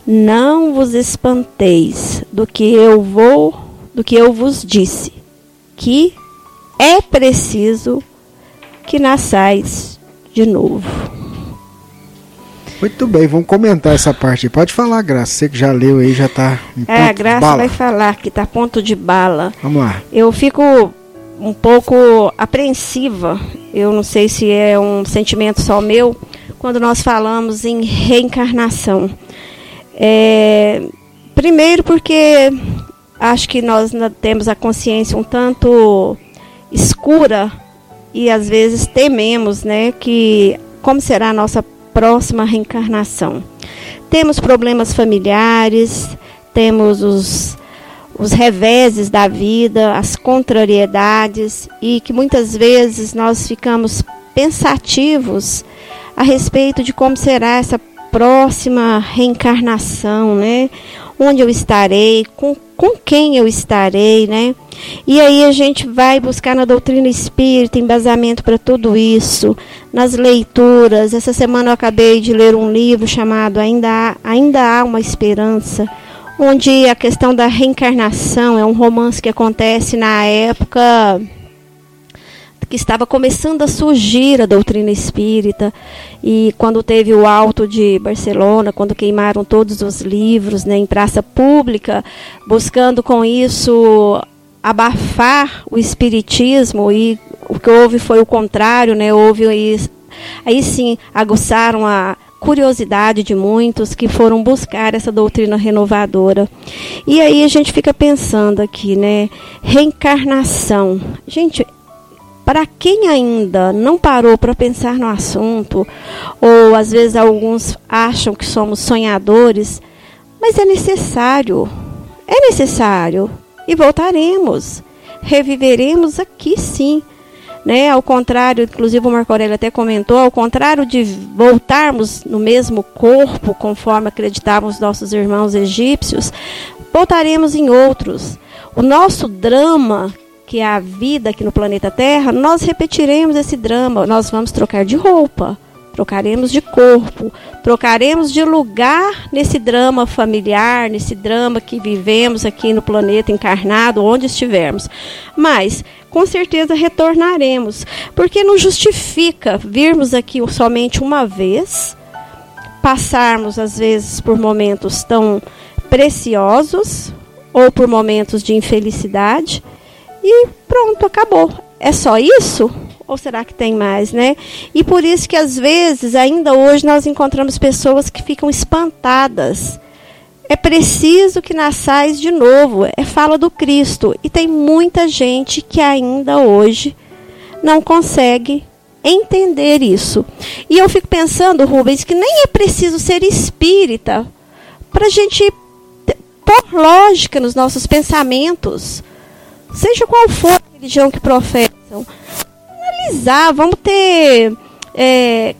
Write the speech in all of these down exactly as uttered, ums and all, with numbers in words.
Não vos espanteis do que eu vou, do que eu vos disse, que é preciso que nasçais de novo. Muito bem, vamos comentar essa parte. Pode falar, Graça. Você que já leu aí, já está em ponto É, a Graça de bala. vai falar que está ponto de bala. Vamos lá. Eu fico um pouco apreensiva, eu não sei se é um sentimento só meu, quando nós falamos em reencarnação. É, primeiro porque acho que nós temos a consciência um tanto escura e às vezes tememos, né, que como será a nossa próxima reencarnação. Temos problemas familiares, temos os, os reveses da vida, as contrariedades, e que muitas vezes nós ficamos pensativos a respeito de como será essa próxima reencarnação, né? Onde eu estarei, com, com quem eu estarei, né? E aí a gente vai buscar na doutrina espírita embasamento para tudo isso, nas leituras. Essa semana eu acabei de ler um livro chamado Ainda Há, Ainda Há Uma Esperança, onde a questão da reencarnação é um romance que acontece na época que estava começando a surgir a doutrina espírita, e quando teve o Auto de Barcelona, quando queimaram todos os livros, né, em praça pública, buscando com isso abafar o espiritismo, e o que houve foi o contrário, né, houve aí, aí sim aguçaram a curiosidade de muitos que foram buscar essa doutrina renovadora. E aí a gente fica pensando aqui, né, reencarnação. Gente, para quem ainda não parou para pensar no assunto, ou às vezes alguns acham que somos sonhadores, mas é necessário, é necessário, e voltaremos, reviveremos aqui sim, né? Ao contrário, inclusive o Marco Aurélio até comentou, ao contrário de voltarmos no mesmo corpo, conforme acreditavam os nossos irmãos egípcios, voltaremos em outros. O nosso drama, que é a vida aqui no planeta Terra, nós repetiremos esse drama. Nós vamos trocar de roupa, trocaremos de corpo, trocaremos de lugar nesse drama familiar, nesse drama que vivemos aqui no planeta encarnado, onde estivermos. Mas, com certeza, retornaremos, porque não justifica virmos aqui somente uma vez, passarmos, às vezes, por momentos tão preciosos, ou por momentos de infelicidade, e pronto, acabou. É só isso? Ou será que tem mais, né? E por isso que às vezes, ainda hoje, nós encontramos pessoas que ficam espantadas. É preciso que nasçais de novo. É fala do Cristo. E tem muita gente que ainda hoje não consegue entender isso. E eu fico pensando, Rubens, que nem é preciso ser espírita para a gente pôr lógica nos nossos pensamentos. Seja qual for a religião que professam, analisar, vamos ter é,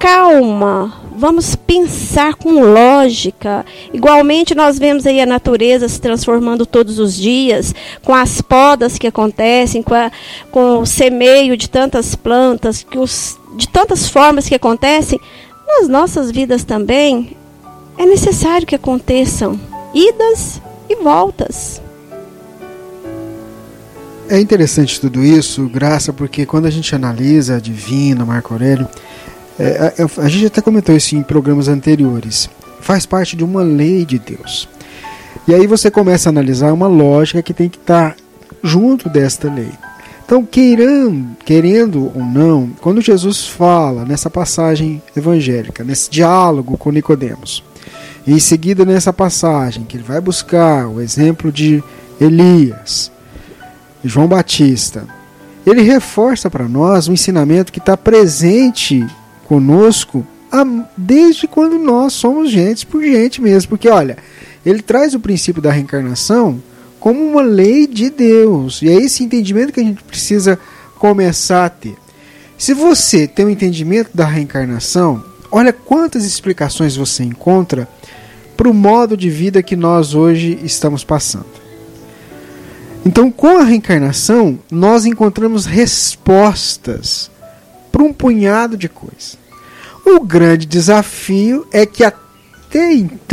calma, vamos pensar com lógica. Igualmente nós vemos aí a natureza se transformando todos os dias, com as podas que acontecem, com, a, com o semeio de tantas plantas, que os, de tantas formas que acontecem, nas nossas vidas também é necessário que aconteçam idas e voltas. É interessante tudo isso, Graça, porque quando a gente analisa a Divina, Marco Aurélio, é, a, a gente até comentou isso em programas anteriores, faz parte de uma lei de Deus. E aí você começa a analisar uma lógica que tem que estar junto desta lei. Então, queirando, querendo ou não, quando Jesus fala nessa passagem evangélica, nesse diálogo com Nicodemos, e em seguida nessa passagem que ele vai buscar o exemplo de Elias, João Batista, ele reforça para nós um ensinamento que está presente conosco desde quando nós somos gente por gente mesmo. Porque, olha, ele traz o princípio da reencarnação como uma lei de Deus. E é esse entendimento que a gente precisa começar a ter. Se você tem um entendimento da reencarnação, olha quantas explicações você encontra para o modo de vida que nós hoje estamos passando. Então, com a reencarnação, nós encontramos respostas para um punhado de coisas. O grande desafio é que até então